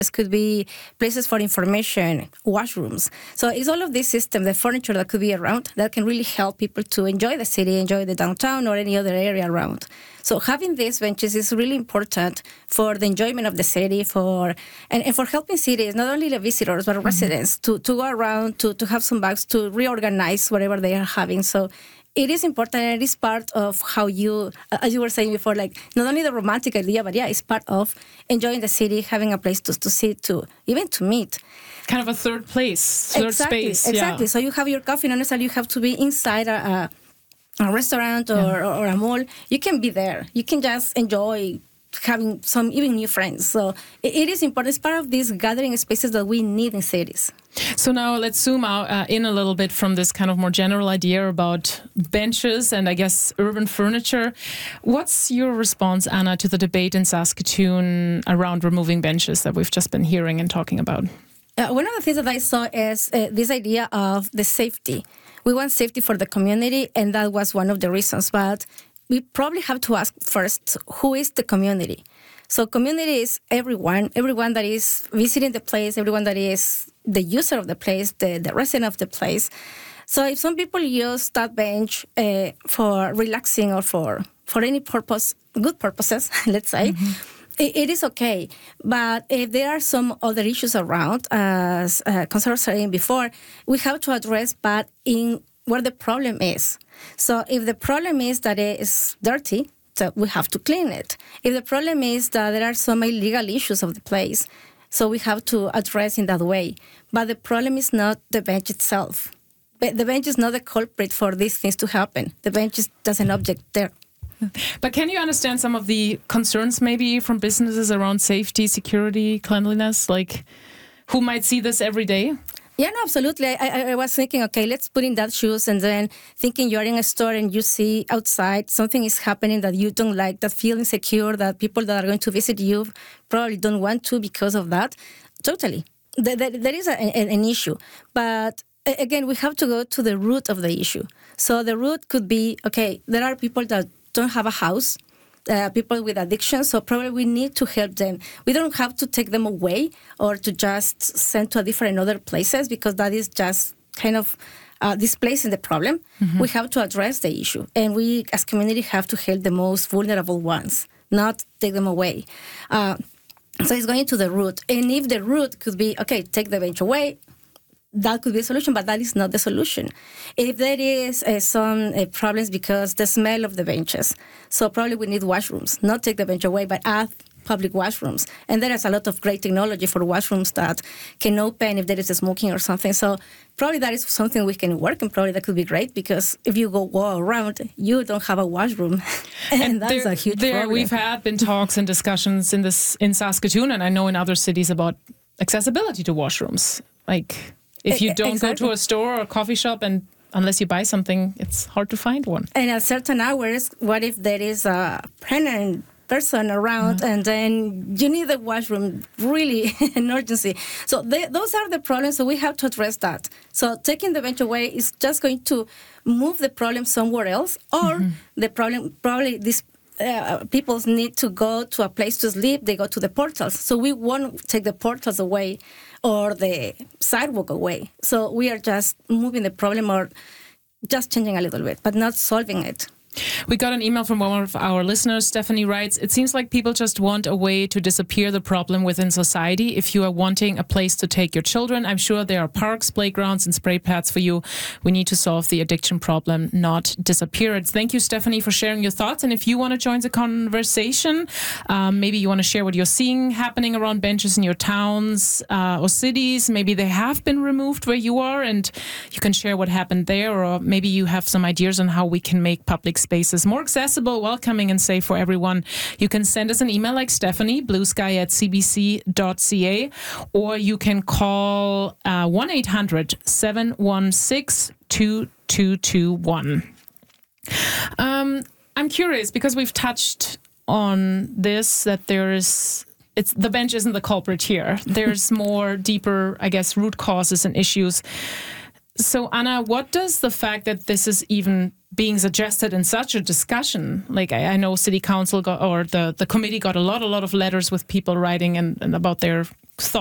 could be places for information, washrooms. So it's all of this system, the furniture that could be around that can really help people to enjoy the city, enjoy the downtown or any other area around. So having these benches is really important for the enjoyment of the city, and for helping cities, not only the visitors, but residents to go around, to have some bags, to reorganize whatever they are having. So it is important, and it is part of how you, as you were saying before, like not only the romantic idea, but it's part of enjoying the city, having a place to sit, even to meet. Kind of a third place, third space. Exactly. So you have your coffee, not necessarily you have to be inside a restaurant or a mall. You can be there. You can just enjoy having some even new friends. So it is important. It's part of these gathering spaces that we need in cities. So now let's zoom out in a little bit from this kind of more general idea about benches and I guess urban furniture. What's your response, Anna, to the debate in Saskatoon around removing benches that we've just been hearing and talking about? One of the things that I saw is this idea of the safety. We want safety for the community, and that was one of the reasons. But we probably have to ask first, who is the community? So community is everyone that is visiting the place, everyone that is the user of the place, the resident of the place. So if some people use that bench for relaxing or for any purpose, good purposes, let's say, it is okay. But if there are some other issues around, as Councillor was saying before, we have to address but in where the problem is. So if the problem is that it is dirty, so we have to clean it. If the problem is that there are some illegal issues of the place, so we have to address in that way. But the problem is not the bench itself. The bench is not the culprit for these things to happen. The bench is just an object there. But can you understand some of the concerns maybe from businesses around safety, security, cleanliness, like who might see this every day? Yeah, no, absolutely. I was thinking, okay, let's put in that shoes, and then thinking you're in a store and you see outside something is happening that you don't like, that feel insecure, that people that are going to visit you probably don't want to because of that. Totally. There is an issue. But again, we have to go to the root of the issue. So the root could be, okay, there are people that don't have a house, people with addiction, so probably we need to help them. We don't have to take them away or to just send to a different other places, because that is just kind of displacing the problem. We have to address the issue, and we as community have to help the most vulnerable ones, not take them away. So it's going to the root, and if the root could be, okay, take the bench away, that could be a solution, but that is not the solution. If there is some problems because the smell of the benches, so probably we need washrooms, not take the bench away, but add public washrooms. And there is a lot of great technology for washrooms that can open if there is a smoking or something. So probably that is something we can work, and probably that could be great, because if you go around, you don't have a washroom. and that's a huge problem. We've been talks and discussions in Saskatoon, and I know in other cities, about accessibility to washrooms. Like, if you don't go to a store or a coffee shop, and unless you buy something, it's hard to find one. And at certain hours, what if there is a pregnant person around and then you need the washroom, really an urgency? So those are the problems, so we have to address that. So taking the bench away is just going to move the problem somewhere else, or the problem, probably this people need to go to a place to sleep, they go to the portals. So we won't take the portals away or the sidewalk away. So we are just moving the problem or just changing a little bit, but not solving it. We got an email from one of our listeners. Stephanie writes, it seems like people just want a way to disappear the problem within society. If you are wanting a place to take your children, I'm sure there are parks, playgrounds, and spray pads for you. We need to solve the addiction problem, not disappear it. Thank you, Stephanie, for sharing your thoughts. And if you want to join the conversation, maybe you want to share what you're seeing happening around benches in your towns or cities. Maybe they have been removed where you are, and you can share what happened there. Or maybe you have some ideas on how we can make public spaces more accessible, welcoming, and safe for everyone. You can send us an email like Stephanie, bluesky@cbc.ca, or you can call 1-800-716-2221. I'm curious, because we've touched on this, that the bench isn't the culprit here. There's more deeper, I guess, root causes and issues. So, Anna, what does the fact that this is even being suggested in such a discussion. Like I know City Council the committee got a lot of letters with people writing and about their thoughts